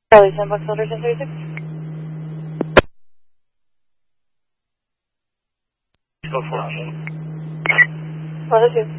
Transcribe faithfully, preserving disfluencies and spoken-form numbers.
Charlie, ten bucks, Soldier, ten thirty-six. Go for it. One, two.